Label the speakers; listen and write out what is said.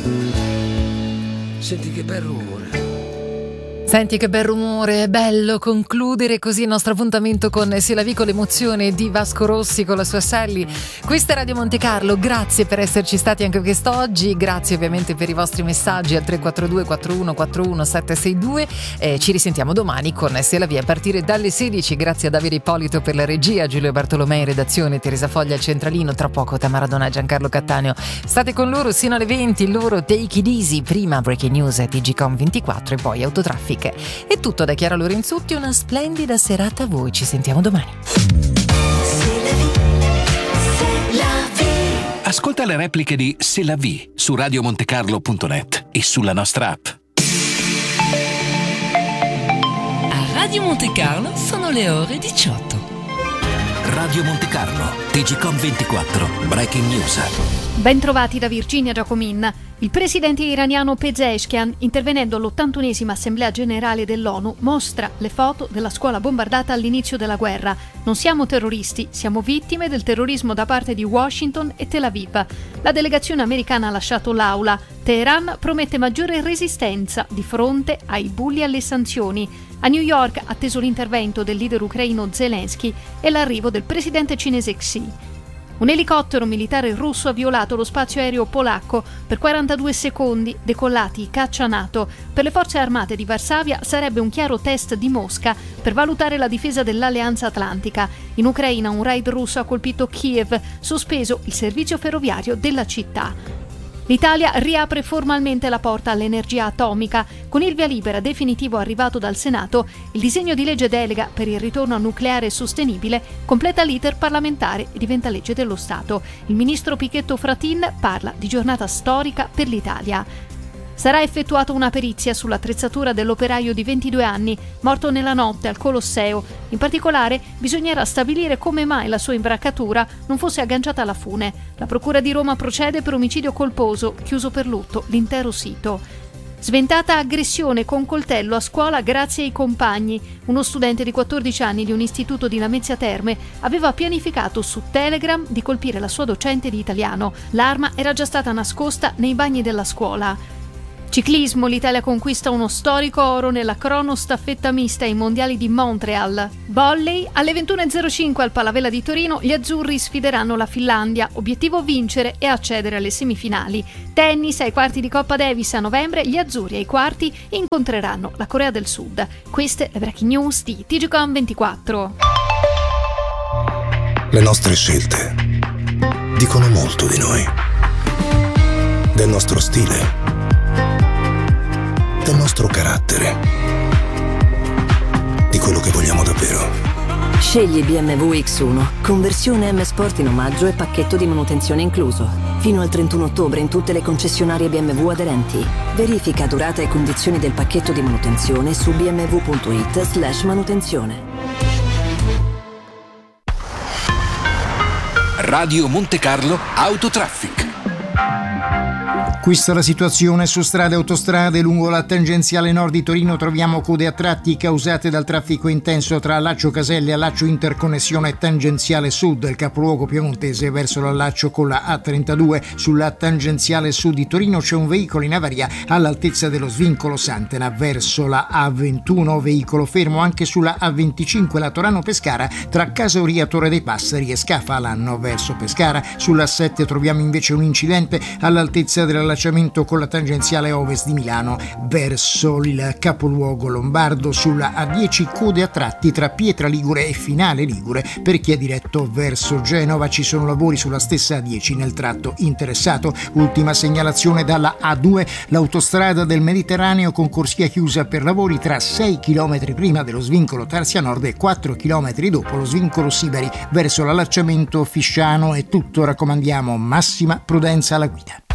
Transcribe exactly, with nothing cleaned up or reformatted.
Speaker 1: Senti che bel rumore.
Speaker 2: Senti che bel rumore, è bello concludere così il nostro appuntamento con C'est la vie, con l'emozione di Vasco Rossi con la sua Sally. Questa è Radio Monte Carlo, grazie per esserci stati anche quest'oggi, grazie ovviamente per i vostri messaggi al tre quattro due quattro uno quattro uno sette sei due. Eh, ci risentiamo domani con C'est la vie a partire dalle sedici. Grazie a Davide Ippolito per la regia, Giulio Bartolomei in redazione, Teresa Foglia al centralino, tra poco Tamara Donna e Giancarlo Cattaneo. State con loro sino alle venti, il loro Take It Easy, prima Breaking News e T G Com ventiquattro e poi Autotraffic. È tutto da Chiara Lorenzutti, una splendida serata a voi, ci sentiamo domani.
Speaker 3: Ascolta le repliche di C'est la vie su radio montecarlo punto net e sulla nostra app.
Speaker 4: A Radio Monte Carlo sono le ore diciotto.
Speaker 3: Radio Monte Carlo, T G Com ventiquattro, Breaking News.
Speaker 5: Bentrovati da Virginia Giacomin. Il presidente iraniano Pezeshkian, intervenendo all'ottantunesima Assemblea Generale dell'ONU, mostra le foto della scuola bombardata all'inizio della guerra. Non siamo terroristi, siamo vittime del terrorismo da parte di Washington e Tel Aviv. La delegazione americana ha lasciato l'aula. Teheran promette maggiore resistenza di fronte ai bulli e alle sanzioni. A New York, atteso l'intervento del leader ucraino Zelensky e l'arrivo del presidente cinese Xi. Un elicottero militare russo ha violato lo spazio aereo polacco per quarantadue secondi, decollati i caccia NATO. Per le forze armate di Varsavia sarebbe un chiaro test di Mosca per valutare la difesa dell'Alleanza Atlantica. In Ucraina un raid russo ha colpito Kiev, sospeso il servizio ferroviario della città. L'Italia riapre formalmente la porta all'energia atomica. Con il via libera definitivo arrivato dal Senato, il disegno di legge delega per il ritorno al nucleare sostenibile completa l'iter parlamentare e diventa legge dello Stato. Il ministro Pichetto Fratin parla di giornata storica per l'Italia. Sarà effettuata una perizia sull'attrezzatura dell'operaio di ventidue anni, morto nella notte al Colosseo. In particolare, bisognerà stabilire come mai la sua imbraccatura non fosse agganciata alla fune. La Procura di Roma procede per omicidio colposo, chiuso per lutto l'intero sito. Sventata aggressione con coltello a scuola grazie ai compagni. Uno studente di quattordici anni di un istituto di Lamezia Terme aveva pianificato su Telegram di colpire la sua docente di italiano. L'arma era già stata nascosta nei bagni della scuola. Ciclismo, l'Italia conquista uno storico oro nella cronostaffetta mista ai mondiali di Montreal. Volley, alle ventuno e zero cinque al Palavella di Torino, gli azzurri sfideranno la Finlandia. Obiettivo vincere e accedere alle semifinali. Tennis, ai quarti di Coppa Davis a novembre, gli azzurri ai quarti incontreranno la Corea del Sud. Queste le breaking news di T G Com ventiquattro.
Speaker 6: Le nostre scelte dicono molto di noi, del nostro stile, del nostro carattere, di quello che vogliamo davvero.
Speaker 7: Scegli B M W X uno, conversione M Sport in omaggio e pacchetto di manutenzione incluso. Fino al trentuno ottobre in tutte le concessionarie B M W aderenti. Verifica durata e condizioni del pacchetto di manutenzione su bmw.it slash manutenzione.
Speaker 3: Radio Monte Carlo Autotraffic.
Speaker 8: Questa è la situazione su strade e autostrade. Lungo la tangenziale nord di Torino troviamo code a tratti causate dal traffico intenso tra Allaccio Caselle e Allaccio Interconnessione tangenziale sud, il capoluogo piemontese, verso l'allaccio con la A trentadue. Sulla tangenziale sud di Torino c'è un veicolo in avaria all'altezza dello svincolo Santena verso la A ventuno, veicolo fermo anche sulla A venticinque Latorano Pescara tra Casauria Torre dei Passeri e Scafa Alanno verso Pescara. Sulla A sette troviamo invece un incidente all'altezza della allacciamento con la tangenziale ovest di Milano verso il capoluogo lombardo. Sulla A dieci code a tratti tra Pietra Ligure e Finale Ligure per chi è diretto verso Genova. Ci sono lavori sulla stessa A dieci nel tratto interessato. Ultima segnalazione dalla A due, l'autostrada del Mediterraneo con corsia chiusa per lavori tra sei chilometri prima dello svincolo Tarsia Nord e quattro chilometri dopo lo svincolo Sibari verso l'allacciamento Fisciano. È tutto, raccomandiamo massima prudenza alla guida.